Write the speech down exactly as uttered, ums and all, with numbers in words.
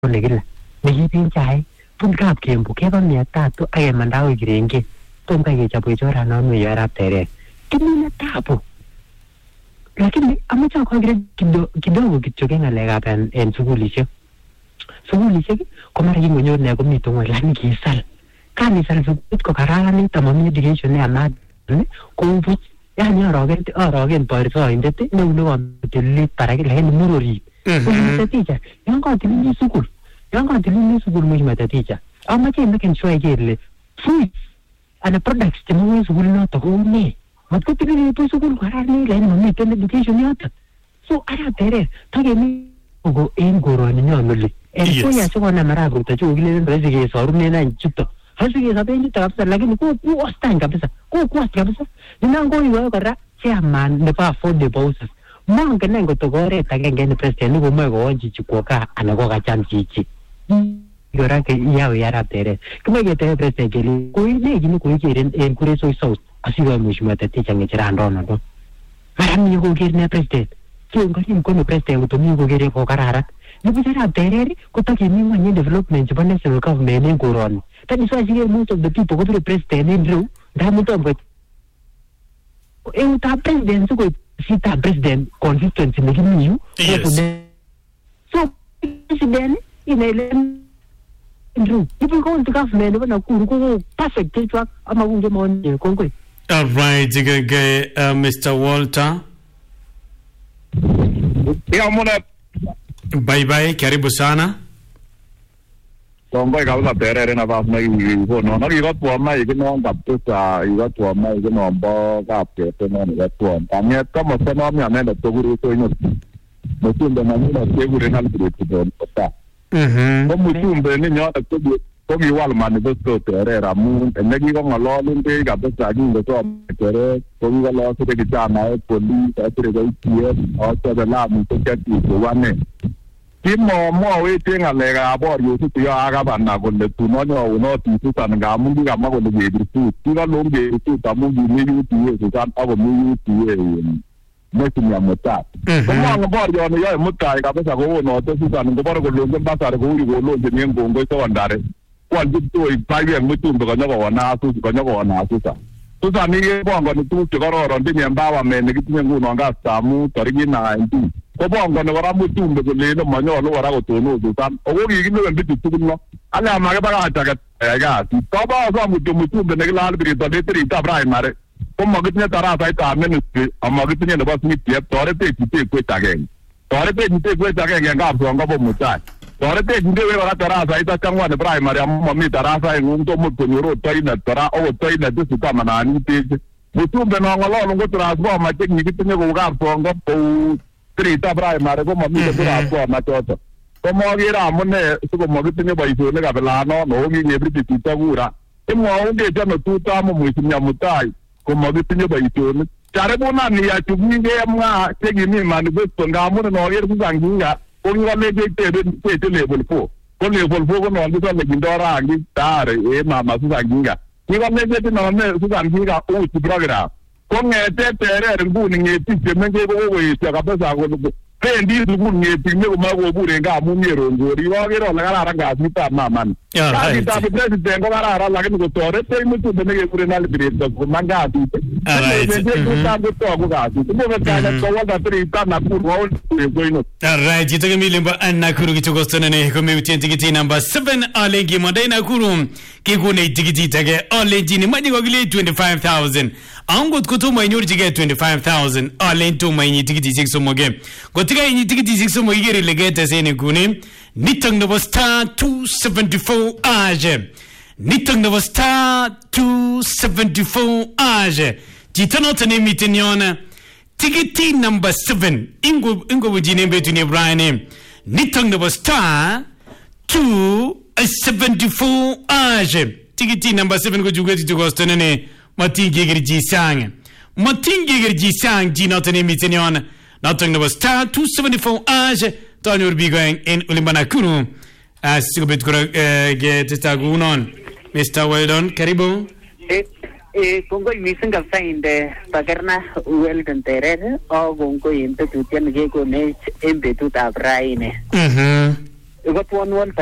negila negipinchai pun kap kembu keba mia tatu aya mandawi girenge tom kage chapo chora na no yara tere kimina tapo lakini amacha kwa gire kidogo kidogo kichoke ngalega pen en sugulishe sugulishe ko mara yingo nyor ne ko mito ngwa lani kisal kani sal subit ko karani tamami education ne amad ko bu yani arogen arogen parso indete ne ulo amtili para que la gente murori ko teacher yango tilini sukul yango tilini sukul mo mata teacher amache meken shoy gele fruits and products temo sukul no to ko ne matko tilini to sukul karani la no mito education yata so ara tere tage mi go en goro ni nyamuli en ko ya so na mara go ta jo gile resige soru ne na chutto hasige sabe ni ta kapsa lakini ko ku ostan kabisa ko ku ostan kabisa ninango iwa kara chairman ne pa for the bosses manga nengo to gore ta genge ni president go mo go onji chikoka anago ka cham chichi yora ke yawe yara tere kuma ge tere president geli ko ne gini ko ge en kure so so asiwa mushima ta ticha nge chirando no do marami go ge ne president ki ngari ko no president to mi go ge ko karara ni bujara tere ko ta ke mi ngani development ba national government ne go ron that is why most of the people go to the president in ru da mo to go e uta president so go sita president consistency ne gini you so president inele ru ipo ko to government ba na ku ko perfect track ama unge mon ko ko all right digege uh, Mister Walter ya mona bye bye karibu sana Tomba kabisa terere na bas mai ko no no iba tua mai ke no ngap sa iba tua mai ke no bo kap ke te no iba tua tamye kama se no mi amenda to guru to ino mutumbe na mina ke guru na guru to ta mhm ko mutumbe ni nyo ta ko ko mi wal manifesto terere mu ne gi ko ngalo linde ga besa gi to terere ko mi wala so ke ta na poli ta tere ga tie o ta la mu to ke ti ko wane Timo mo we tenga lega abor yo tu ya aga bana con le tu no no no ti tu tan ga mu ga ma con le di tu ti ga lo ge tu ta mu gi ni yu ti e ta ta go mu ti e mo ti ya mo ta ko mo ga bor yo no ya mo ta ga ba sa go no to tu tan go bor go lo ba sa go ri go lo je ni go go to andare ko di tu i pa ye mo tu go no go na tu go no go na tu ta tu ta ni ge bo go tu ti go ro ro ndi ni ba wa me ni ti ngu no ga sa mu to ri na ndi ko bongo ne wara mutumbe ko le no manyo lo wara ko to no do tan o go gi no mbi tu no ala ma ga ba ta ga ga ti to ba so mutumbe mutumbe ne la bi to de tri ta brai mare ko ma gitne tara sai ta men ti amma gitne ne ba ni ti to re te ti te ko ta ga to re te ti te ko ta ga ga so ngo bo mutai to re te ndi we wara tara sai ta kangwa ne brai mare amma mi tara sai ngun to mu to ro to ina tara o to ina tu ta mana ni ti mutumbe no ngolo ngo transform ma tekniki ti ne go ga so ngo po Trita brai mare ko mami ke dura ko ma toto ko mo gira mone su ko mo gitinye bai so ne ga bela no no gi ne briti tuta gura e mo unde ja no tuta mo mo tinya mutai ko mo gitinye bai so ne tare bona ni ya tu ni ge ma te gi ni manifesto nga mo no yer ku sanginga ko ni ga le ge te te te level four ko level four ko no ndi so le gindora ngi tare e ma ma su sanginga ni ga le ge te no ne su sanginga o ti program ko ngete tere ngu ni ngeti semenge ko ko yita kabisa ko pendi ngu ngeti me ko ma ko bure nga mu miro ngori wa gero la gara nga sita maman ka kita president ko gara ra la ko tore te mu tu ne bure na libre ko manga ati alright ko ta ko to ko ga ati ko ga ta ko wa ga tri ta na ku ro ko ino alright jitoke milimba anna kuru kitoko stone ko me uti tikiti number seven alengi modena kuru kikune tikiti tage alengi ni maji ko gile twenty-five thousand angot kutuma inyor jige twenty-five thousand alento mainyi tikiti six moge gotika inyi tikiti six mo igere legete sene kune nitang no star two seventy-four age nitang no star two seventy-four age jitano tane mitiniona tikiti number seven ingo ingo bujine betu ne Brian nitang no star two seventy-four age tikiti number seven go jugeti to gostone ne Matingi Girjisang. Matingi Girjisang, Ginotani Mitinion, nothing of a star two seventy-four age. Tony will be going in Ulimanakuru as Sigabit get Tagunon. Mister Weldon, Karibu. Eh, Congo missing a find the Pagarna Weldon Terre or Gongo in the Tutian Gego Nage in the Tuta Braine. Hm. ikotwonwon